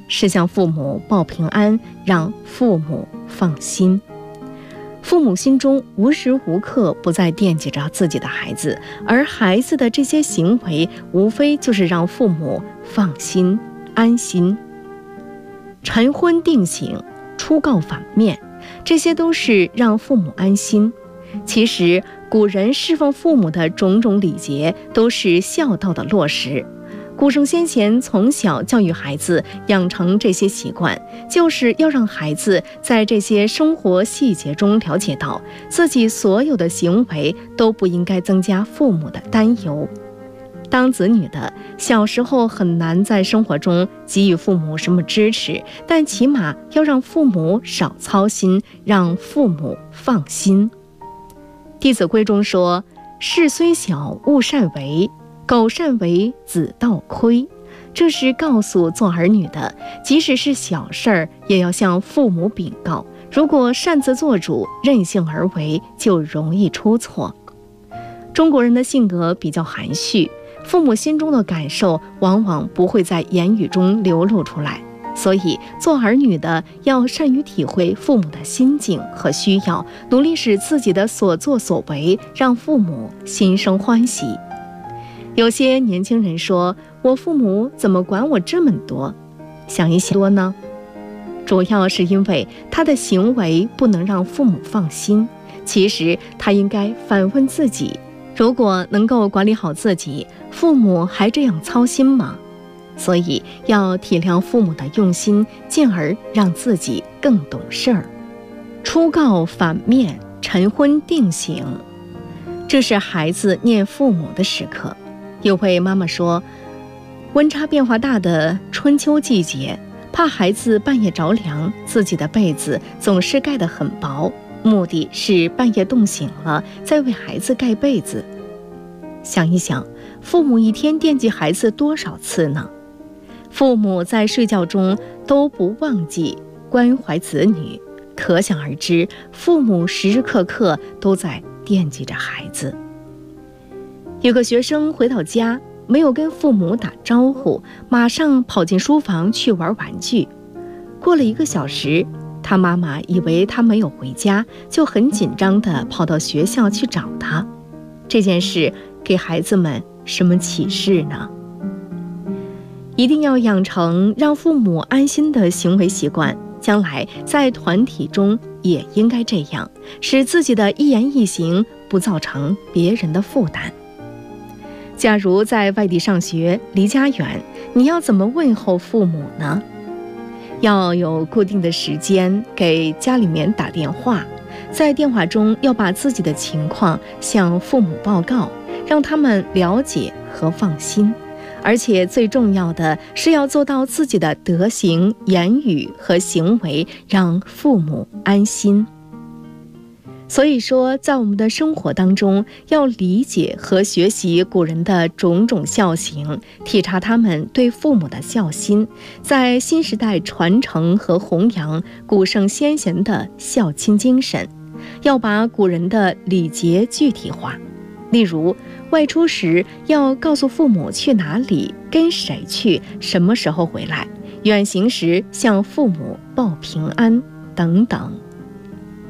是向父母报平安，让父母放心。父母心中无时无刻不在惦记着自己的孩子，而孩子的这些行为无非就是让父母放心安心。晨昏定省，初告反面，这些都是让父母安心。其实古人侍奉父母的种种礼节都是孝道的落实。古圣先贤从小教育孩子养成这些习惯，就是要让孩子在这些生活细节中了解到，自己所有的行为都不应该增加父母的担忧。当子女的小时候很难在生活中给予父母什么支持，但起码要让父母少操心，让父母放心。弟子规中说，事虽小勿擅为，苟擅为子道亏。这是告诉做儿女的，即使是小事儿也要向父母禀告，如果擅自做主，任性而为，就容易出错。中国人的性格比较含蓄，父母心中的感受往往不会在言语中流露出来，所以做儿女的要善于体会父母的心境和需要，努力使自己的所作所为让父母心生欢喜。有些年轻人说，我父母怎么管我这么多？想一想多呢，主要是因为他的行为不能让父母放心。其实他应该反问自己，如果能够管理好自己，父母还这样操心吗？所以要体谅父母的用心，进而让自己更懂事儿。初告反面，晨昏定省，这是孩子念父母的时刻。有位妈妈说，温差变化大的春秋季节，怕孩子半夜着凉，自己的被子总是盖得很薄，目的是半夜冻醒了再为孩子盖被子。想一想，父母一天惦记孩子多少次呢？父母在睡觉中都不忘记关怀子女，可想而知，父母时时刻刻都在惦记着孩子。有个学生回到家，没有跟父母打招呼，马上跑进书房去玩玩具。过了1个小时，他妈妈以为他没有回家，就很紧张地跑到学校去找他。这件事给孩子们什么启示呢？一定要养成让父母安心的行为习惯，将来在团体中也应该这样，使自己的一言一行不造成别人的负担。假如在外地上学，离家远，你要怎么问候父母呢？要有固定的时间给家里面打电话，在电话中要把自己的情况向父母报告，让他们了解和放心。而且最重要的是要做到自己的德行、言语和行为让父母安心。所以说，在我们的生活当中，要理解和学习古人的种种孝行，体察他们对父母的孝心，在新时代传承和弘扬古圣先贤的孝亲精神。要把古人的礼节具体化，例如外出时要告诉父母去哪里、跟谁去、什么时候回来；远行时向父母报平安等等。